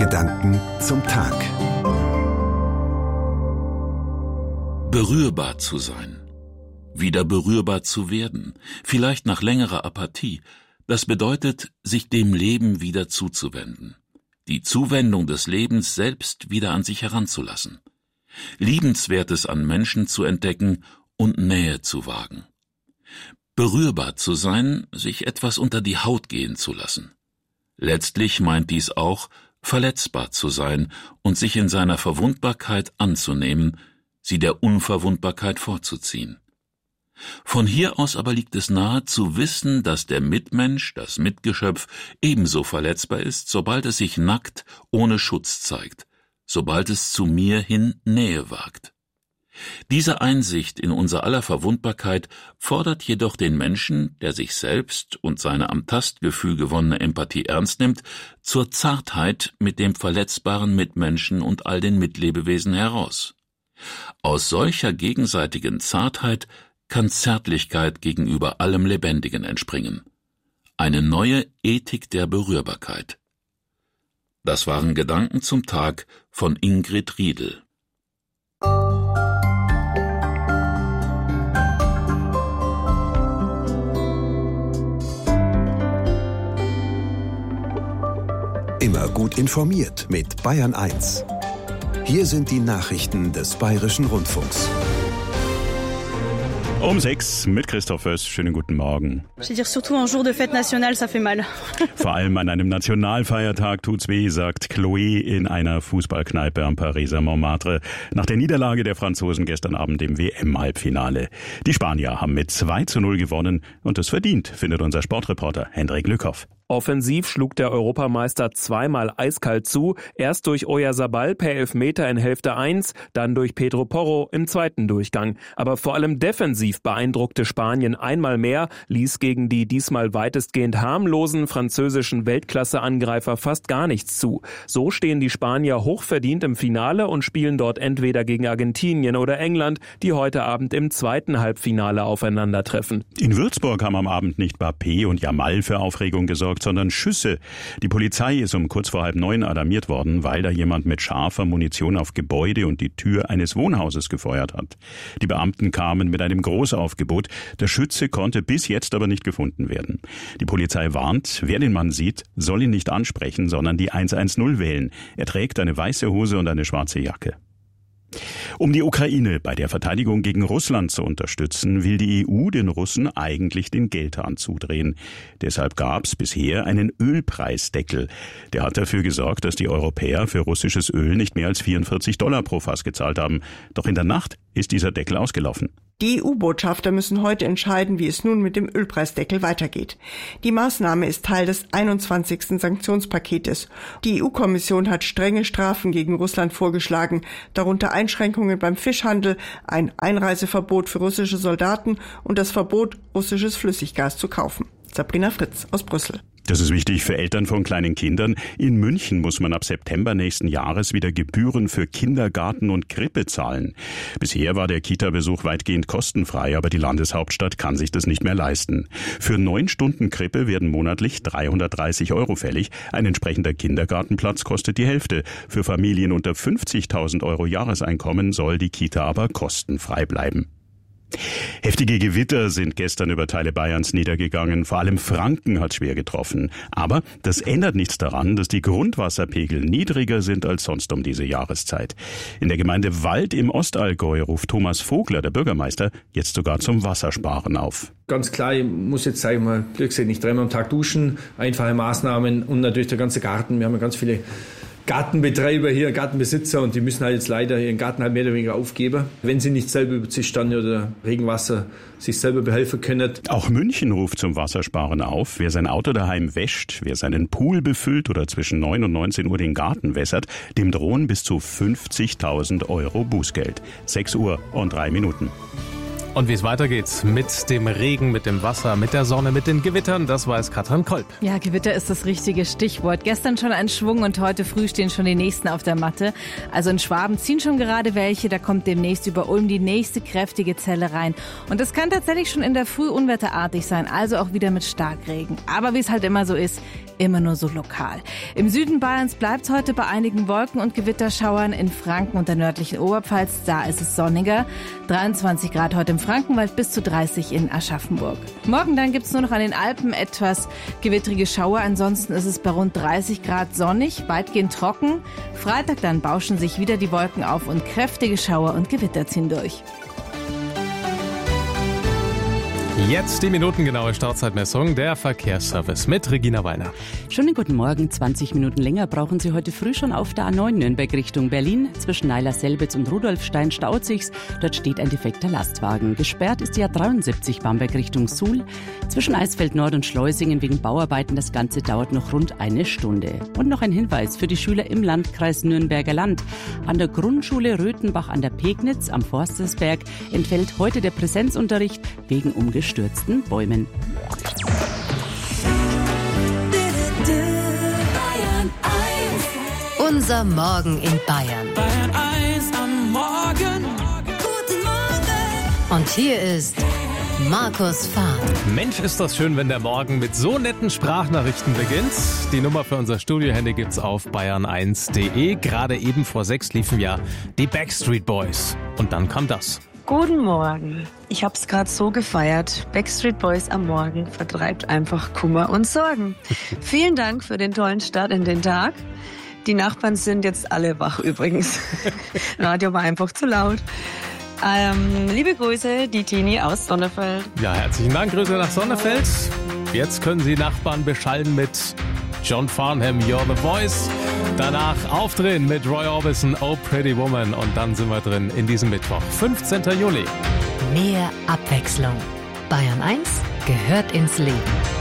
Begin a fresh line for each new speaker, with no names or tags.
Gedanken zum Tag.
Berührbar zu sein, wieder berührbar zu werden, vielleicht nach längerer Apathie, das bedeutet, sich dem Leben wieder zuzuwenden, die Zuwendung des Lebens selbst wieder an sich heranzulassen, Liebenswertes an Menschen zu entdecken und Nähe zu wagen. Berührbar zu sein, sich etwas unter die Haut gehen zu lassen. Letztlich meint dies auch, verletzbar zu sein und sich in seiner Verwundbarkeit anzunehmen, sie der Unverwundbarkeit vorzuziehen. Von hier aus aber liegt es nahe zu wissen, dass der Mitmensch, das Mitgeschöpf, ebenso verletzbar ist, sobald es sich nackt, ohne Schutz zeigt, sobald es zu mir hin Nähe wagt. Diese Einsicht in unser aller Verwundbarkeit fordert jedoch den Menschen, der sich selbst und seine am Tastgefühl gewonnene Empathie ernst nimmt, zur Zartheit mit dem verletzbaren Mitmenschen und all den Mitlebewesen heraus. Aus solcher gegenseitigen Zartheit kann Zärtlichkeit gegenüber allem Lebendigen entspringen. Eine neue Ethik der Berührbarkeit. Das waren Gedanken zum Tag von Ingrid Riedel.
Immer gut informiert mit Bayern 1. Hier sind die Nachrichten des Bayerischen Rundfunks.
Um 6 mit Christoph Föß. Schönen guten Morgen. Vor allem an einem Nationalfeiertag tut's weh, sagt Chloé in einer Fußballkneipe am Pariser Montmartre nach der Niederlage der Franzosen gestern Abend im WM-Halbfinale. Die Spanier haben mit 2:0 gewonnen und das verdient, findet unser Sportreporter Hendrik Lückhoff.
Offensiv schlug der Europameister zweimal eiskalt zu, erst durch Oyarzabal per Elfmeter in Hälfte 1, dann durch Pedro Porro im zweiten Durchgang. Aber vor allem defensiv beeindruckte Spanien einmal mehr, ließ gegen die diesmal weitestgehend harmlosen französischen Weltklasse-Angreifer fast gar nichts zu. So stehen die Spanier hochverdient im Finale und spielen dort entweder gegen Argentinien oder England, die heute Abend im zweiten Halbfinale aufeinandertreffen.
In Würzburg haben am Abend nicht Mbappé und Yamal für Aufregung gesorgt, sondern Schüsse. Die Polizei ist um kurz vor 8:30 alarmiert worden, weil da jemand mit scharfer Munition auf Gebäude und die Tür eines Wohnhauses gefeuert hat. Die Beamten kamen mit einem Großaufgebot. Der Schütze konnte bis jetzt aber nicht gefunden werden. Die Polizei warnt, wer den Mann sieht, soll ihn nicht ansprechen, sondern die 110 wählen. Er trägt eine weiße Hose und eine schwarze Jacke. Um die Ukraine bei der Verteidigung gegen Russland zu unterstützen, will die EU den Russen eigentlich den Geldhahn zudrehen. Deshalb gab es bisher einen Ölpreisdeckel. Der hat dafür gesorgt, dass die Europäer für russisches Öl nicht mehr als $44 pro Fass gezahlt haben. Doch in der Nacht ist dieser Deckel ausgelaufen.
Die EU-Botschafter müssen heute entscheiden, wie es nun mit dem Ölpreisdeckel weitergeht. Die Maßnahme ist Teil des 21. Sanktionspaketes. Die EU-Kommission hat strenge Strafen gegen Russland vorgeschlagen, darunter Einschränkungen beim Fischhandel, ein Einreiseverbot für russische Soldaten und das Verbot, russisches Flüssiggas zu kaufen. Sabrina Fritz aus Brüssel.
Das ist wichtig für Eltern von kleinen Kindern. In München muss man ab September nächsten Jahres wieder Gebühren für Kindergarten und Krippe zahlen. Bisher war der Kita-Besuch weitgehend kostenfrei, aber die Landeshauptstadt kann sich das nicht mehr leisten. Für 9 Stunden Krippe werden monatlich 330 € fällig. Ein entsprechender Kindergartenplatz kostet die Hälfte. Für Familien unter 50.000 € Jahreseinkommen soll die Kita aber kostenfrei bleiben. Heftige Gewitter sind gestern über Teile Bayerns niedergegangen. Vor allem Franken hat schwer getroffen. Aber das ändert nichts daran, dass die Grundwasserpegel niedriger sind als sonst um diese Jahreszeit. In der Gemeinde Wald im Ostallgäu ruft Thomas Vogler, der Bürgermeister, jetzt sogar zum Wassersparen auf.
Ganz klar, ich muss jetzt sagen, mal glücklich 3-mal am Tag duschen, einfache Maßnahmen und natürlich der ganze Garten. Wir haben ja ganz viele Gartenbetreiber hier, Gartenbesitzer, und die müssen halt jetzt leider ihren Garten halt mehr oder weniger aufgeben, wenn sie nicht selber über Zistande oder Regenwasser sich selber behelfen können.
Auch München ruft zum Wassersparen auf. Wer sein Auto daheim wäscht, wer seinen Pool befüllt oder zwischen 9 und 19 Uhr den Garten wässert, dem drohen bis zu 50.000 € Bußgeld. 6:03.
Und wie es weitergeht mit dem Regen, mit dem Wasser, mit der Sonne, mit den Gewittern, das weiß Katrin Kolb.
Ja, Gewitter ist das richtige Stichwort. Gestern schon ein Schwung und heute früh stehen schon die nächsten auf der Matte. Also in Schwaben ziehen schon gerade welche, da kommt demnächst über Ulm die nächste kräftige Zelle rein. Und das kann tatsächlich schon in der Früh unwetterartig sein, also auch wieder mit Starkregen. Aber wie es halt immer so ist, immer nur so lokal. Im Süden Bayerns bleibt es heute bei einigen Wolken- und Gewitterschauern. In Franken und der nördlichen Oberpfalz, da ist es sonniger. 23 Grad heute im Frankenwald, bis zu 30 in Aschaffenburg. Morgen dann gibt es nur noch an den Alpen etwas gewittrige Schauer. Ansonsten ist es bei rund 30 Grad sonnig, weitgehend trocken. Freitag dann bauschen sich wieder die Wolken auf und kräftige Schauer und Gewitter ziehen durch.
Jetzt die minutengenaue Startzeitmessung, der Verkehrsservice mit Regina Weiner.
Schönen guten Morgen. 20 Minuten länger brauchen Sie heute früh schon auf der A9 Nürnberg Richtung Berlin. Zwischen Neiler-Selbitz und Rudolfstein staut sich's. Dort steht ein defekter Lastwagen. Gesperrt ist die A73 Bamberg Richtung Suhl. Zwischen Eisfeld Nord und Schleusingen wegen Bauarbeiten. Das Ganze dauert noch rund eine Stunde. Und noch ein Hinweis für die Schüler im Landkreis Nürnberger Land. An der Grundschule Röthenbach an der Pegnitz am Forstersberg entfällt heute der Präsenzunterricht wegen umgestürzten Bäumen.
Unser Morgen in Bayern.
Bayern 1 am Morgen. Guten Morgen.
Und hier ist Markus Fahr.
Mensch, ist das schön, wenn der Morgen mit so netten Sprachnachrichten beginnt. Die Nummer für unser Studiohandy gibt's auf bayern1.de. Gerade eben vor 6 liefen ja die Backstreet Boys. Und dann kam das.
Guten Morgen. Ich hab's gerade so gefeiert. Backstreet Boys am Morgen vertreibt einfach Kummer und Sorgen. Vielen Dank für den tollen Start in den Tag. Die Nachbarn sind jetzt alle wach übrigens. Radio war einfach zu laut. Liebe Grüße, die Tini aus Sonnefeld.
Ja, herzlichen Dank. Grüße nach Sonnefeld. Jetzt können Sie Nachbarn beschallen mit John Farnham, You're the Voice. Danach aufdrehen mit Roy Orbison, Oh Pretty Woman. Und dann sind wir drin in diesem Mittwoch, 15. Juli.
Mehr Abwechslung. Bayern 1 gehört ins Leben.